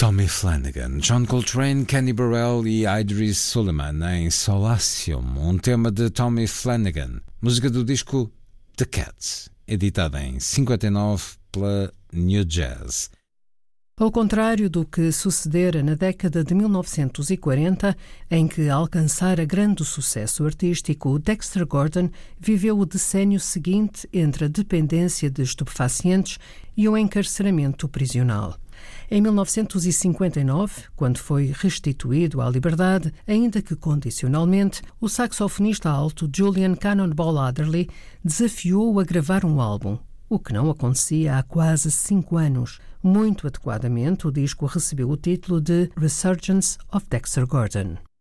Tommy Flanagan, John Coltrane, Kenny Burrell e Idris Sullivan em Solacium, um tema de Tommy Flanagan, música do disco The Cats, editada em 59 pela New Jazz. Ao contrário do que sucedera na década de 1940, em que alcançara grande sucesso artístico, Dexter Gordon viveu o decênio seguinte entre a dependência de estupefacientes e o encarceramento prisional. Em 1959, quando foi restituído à liberdade, ainda que condicionalmente, o saxofonista alto Julian Cannonball Adderley desafiou-o a gravar um álbum, o que não acontecia há quase 5 anos. Muito adequadamente, o disco recebeu o título de Resurgence of Dexter Gordon.